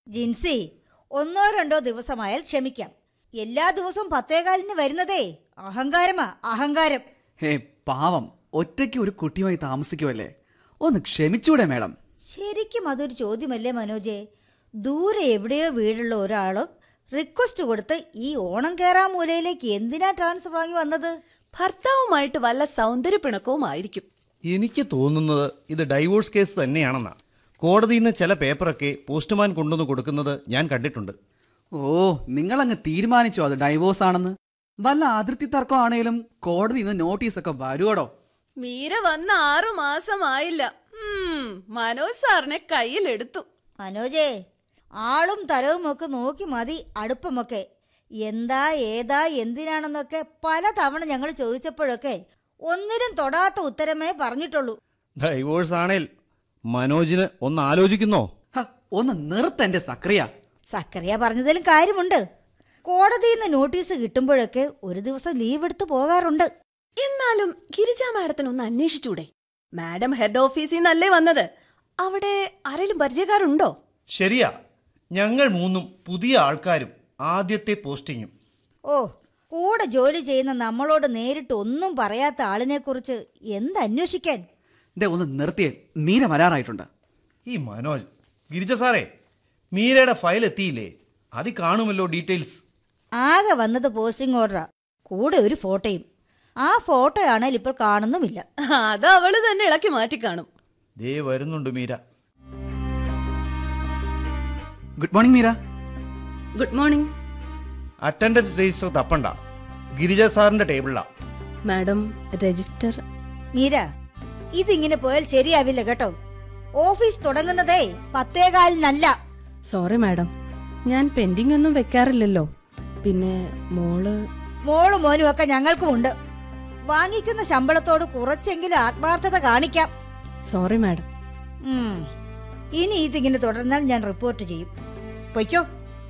ജിൻസി, ഒന്നോ രണ്ടോ ദിവസമായാൽ ക്ഷമിക്കാം. എല്ലാ ദിവസവും 10:15 വരുന്നതേ അഹങ്കാരമാ, അഹങ്കാരം. ഹേ പാവം, ഒറ്റയ്ക്ക് ഒരു കുട്ടിയുമായി താമസിക്കുമല്ലേ, ഒന്ന് ക്ഷമിച്ചൂടെ മാഡം? ശരിക്കും അതൊരു ചോദ്യമല്ലേ മനോജെ? ദൂരെ എവിടെയോ വീടുള്ള ഒരാള് റിക്വസ്റ്റ് കൊടുത്ത് ഈ ഓണം കേറാമൂലയിലേക്ക് എന്തിനാ ട്രാൻസ്ഫർ വാങ്ങി വന്നത്? ഭർത്താവുമായിട്ട് വല്ല സൗന്ദര്യ പിണക്കവുമായിരിക്കും. എനിക്ക് തോന്നുന്നത് ഇത് ഡൈവോഴ്സ് കേസ് തന്നെയാണെന്നാ. കോടതിയിൽ നിന്ന് ചില പേപ്പറൊക്കെ പോസ്റ്റ്മാൻ കൊണ്ടുവന്ന് കൊടുക്കുന്നത് ഞാൻ കണ്ടിട്ടുണ്ട്. ഓ, നിങ്ങളങ്ങ് തീരുമാനിച്ചോ അത് ഡൈവോഴ്സ് ആണെന്ന്? വല്ല അതിർത്തി തർക്കം ആണേലും കോടതിയിൽ നിന്ന് നോട്ടീസൊക്കെ വരുവോടോ? മീര വന്ന 6 മാസമായില്ല. മനോജ് സാറിനെ കയ്യിലെടുത്തു. മനോജെ, ആളും തരവും ഒക്കെ നോക്കി മതി അടുപ്പമൊക്കെ. എന്താ ഏതാ എന്തിനാണെന്നൊക്കെ പല തവണ ഞങ്ങൾ ചോദിച്ചപ്പോഴൊക്കെ ഒന്നിനും തൊടാത്ത ഉത്തരമേ പറഞ്ഞിട്ടുള്ളൂ. ഡൈവോഴ്സ് ആണേൽ മനോജിന് ഒന്ന് ആലോചിക്കുന്നോ? ഒന്ന് നിർത്തന്റെ സക്രിയ. സക്കറിയ പറഞ്ഞതിലും കാര്യമുണ്ട്. കോടതിയിൽ നിന്ന് നോട്ടീസ് കിട്ടുമ്പോഴൊക്കെ ഒരു ദിവസം ലീവ് എടുത്ത് പോകാറുണ്ട്. എന്നാലും ഗിരിജ മാഡത്തിന് ഒന്ന് അന്വേഷിച്ചൂടെ? മാഡം ഹെഡ് ഓഫീസിൽ നിന്നല്ലേ വന്നത്. അവിടെ ആരെങ്കിലും പരിചയക്കാരുണ്ടോ? ശരിയാ, ഞങ്ങൾ 3 പുതിയ ആൾക്കാരും ആദ്യത്തെ പോസ്റ്റിങ്ങും. ഓ, കൂടെ ജോലി ചെയ്യുന്ന നമ്മളോട് നേരിട്ട് ഒന്നും പറയാത്ത ആളിനെ കുറിച്ച് എന്തന്വേഷിക്കാൻ? ഒന്ന് നിർത്തിയേ, മീര വരാറായിട്ടുണ്ട്. ഈ മനോജ്, ഗിരിജ സാറേ, മീരയുടെ ഫയൽ എത്തിയില്ലേ? അതിൽ കാണുമല്ലോ ഡീറ്റെയിൽസ്. ആകെ വന്നത് പോസ്റ്റിംഗ് ഓർഡറാ, കൂടെ ഒരു ഫോട്ടോയും. ആ ഫോട്ടോ ആണെങ്കിൽ ഇപ്പോൾ കാണുന്നുമില്ല. അത് അവള് തന്നെ ഇളക്കി മാറ്റി കാണും. ദേ വരുന്നുണ്ട് Meera. Good morning Meera. Good morning. Attendance register തപ്പണ്ട, Girija സാറിന്റെ ടേബിളിലാ. Madam register. മീര, ഇതിങ്ങനെ പോയാൽ ശരിയാവില്ല കേട്ടോ. ഓഫീസ് തുടങ്ങുന്നതേ 10:15. സോറി മാഡം, ഞാൻ പെൻഡിങ് ഒന്നും വെക്കാറില്ലല്ലോ. പിന്നെ മോളും മോനും ഒക്കെ ഞങ്ങൾക്കുമുണ്ട്. വാങ്ങിക്കുന്ന ശമ്പളത്തോട് കുറച്ചെങ്കിലും ആത്മാർത്ഥത കാണിക്കാം. Sorry madam. ഇനി ഇതിങ്ങനെ തുടർന്നാൽ ഞാൻ റിപ്പോർട്ട് ചെയ്യും. പൊയ്ക്കോ.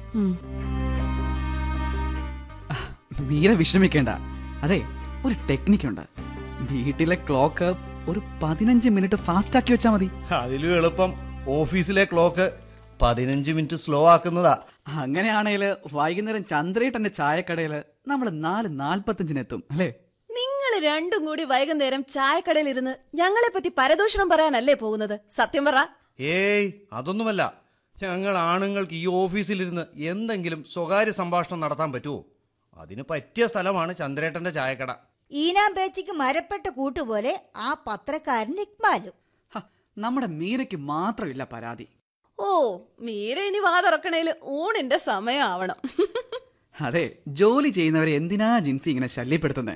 മീര വിഷമിക്കേണ്ട. അതെ, ഒരു ടെക്നിക്കുണ്ട്. വീട്ടിലെ ക്ലോക്ക് ഒരു 15 മിനിറ്റ് ഫാസ്റ്റ് ആക്കി വെച്ചാൽ മതി. അതിലും എളുപ്പം ഓഫീസിലെ ക്ലോക്ക് 15 മിനിറ്റ് സ്ലോ ആക്കുന്നതാ. അങ്ങനെയാണേൽ വൈകുന്നേരം ചന്ദ്രേട്ടന്റെ ചായക്കടയില് നമ്മൾ 4:45 എത്തും അല്ലേ? നിങ്ങൾ രണ്ടും കൂടി വൈകുന്നേരം ചായക്കടയിൽ ഇരുന്ന് ഞങ്ങളെ പറ്റി പരദൂഷണം പറയാനല്ലേ പോകുന്നത്? സത്യം പറ. ഏയ്, അതൊന്നുമല്ല. ഞങ്ങൾ ആണുങ്ങൾക്ക് ഈ ഓഫീസിലിരുന്ന് എന്തെങ്കിലും സ്വകാര്യ സംഭാഷണം നടത്താൻ പറ്റുമോ? അതിന് പറ്റിയ സ്ഥലമാണ് ചന്ദ്രേട്ടന്റെ ചായക്കട. ഈനാം പേച്ചിക്ക് മരപ്പെട്ട കൂട്ടുപോലെ ആ പത്രക്കാരൻ ഇക്ബാലും. നമ്മുടെ മീരയ്ക്ക് മാത്രമില്ല പരാതി. ഓ, മീര ഇനി വാതുറക്കണേല് ഊണിന്റെ സമയമാവണം. അതെ, ജോലി ചെയ്യുന്നവരെ എന്തിനാ ജിൻസി ഇങ്ങനെ ശല്യപ്പെടുത്തുന്നത്?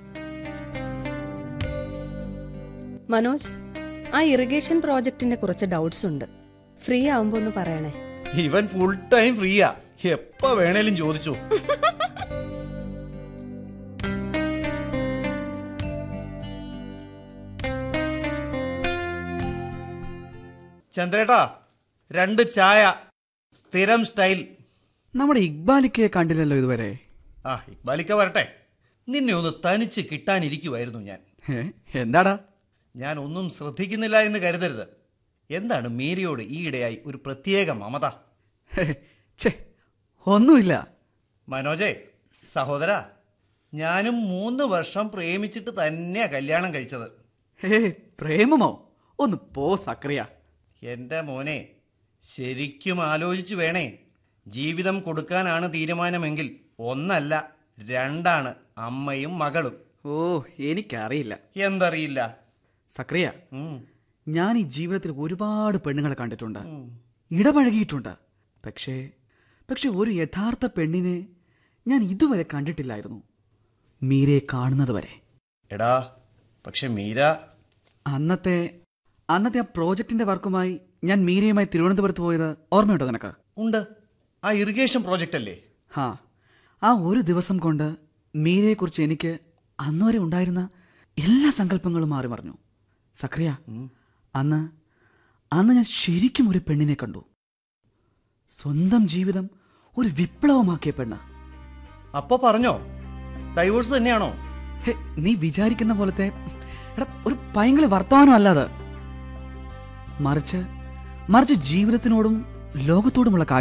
മനോജ്, ആ ഇറിഗേഷൻ പ്രോജക്റ്റിന്റെ കുറച്ച് ഡൗട്ട്സ് ഉണ്ട്. ഫ്രീ ആവുമ്പോ ഒന്ന് പറയണേ. ഇവൻ ഫുൾ ടൈം ഫ്രീയാ, എപ്പ വേണേലും ചോദിച്ചു. ചന്ദ്രേട്ടാ, 2 ചായ, സ്ഥിരം സ്റ്റൈൽ. നമ്മുടെ ഇക്ബാലിക്കയെ കണ്ടില്ലല്ലോ ഇതുവരെ. ഇക്ബാലിക്ക വരട്ടെ. നിന്നെ ഒന്ന് തനിച്ച് കിട്ടാനിരിക്കുമായിരുന്നു ഞാൻ. എന്താടാ? ഞാൻ ഒന്നും ശ്രദ്ധിക്കുന്നില്ല എന്ന് കരുതരുത്. എന്താണ് മീരയോട് ഈയിടെയായി ഒരു പ്രത്യേക മമത? ഒന്നുമില്ല മനോജേ, സഹോദര, ഞാനും 3 വർഷം പ്രേമിച്ചിട്ട് തന്നെയാ കല്യാണം കഴിച്ചത്. പ്രേമമോ? ഒന്ന് പോ സക്രിയ. എൻ്റെ മോനെ, ശരിക്കും ആലോചിച്ചു വേണേ. ജീവിതം കൊടുക്കാനാണ് തീരുമാനമെങ്കിൽ 1 അല്ല 2 അമ്മയും മകളും. ഓ, എനിക്കറിയില്ല. എന്തറിയില്ല? സക്രിയ, ഞാൻ ഈ ജീവിതത്തിൽ ഒരുപാട് പെണ്ണുങ്ങളെ കണ്ടിട്ടുണ്ട്, ഇടപഴകിയിട്ടുണ്ട്. പക്ഷേ ഒരു യഥാർത്ഥ പെണ്ണിനെ ഞാൻ ഇതുവരെ കണ്ടിട്ടില്ലായിരുന്നു, മീരയെ കാണുന്നത് വരെ. എടാ, പക്ഷെ മീര അന്നത്തെ ആ പ്രോജക്റ്റിന്റെ വർക്കുമായി ഞാൻ മീരയുമായി തിരുവനന്തപുരത്ത് പോയത് ഓർമ്മയുണ്ടോ നിനക്ക്? ഉണ്ട്. ആ ഇറിഗേഷൻ പ്രോജക്റ്റ് അല്ലേ? ആ ഒരു ദിവസം കൊണ്ട് മീരയെക്കുറിച്ച് എനിക്ക് അന്നുവരെ ഉണ്ടായിരുന്ന എല്ലാ സങ്കല്പങ്ങളും മാറി മറിഞ്ഞു. സക്രിയ, അന്ന് ഞാൻ ശരിക്കും ഒരു പെണ്ണിനെ കണ്ടു. സ്വന്തം ജീവിതം ഒരു വിപ്ലവമാക്കിയ പെണ്ണ്. അപ്പൊ പറഞ്ഞോ, ഡൈവോഴ്സ് തന്നെയാണോ? നീ വിചാരിക്കുന്ന പോലത്തെ ഒരു പൈങ്കിളി വർത്തമാനം അല്ലാതെ, മറിച്ച് ജീവിതത്തിനോടും ലോകത്തോടുമുള്ള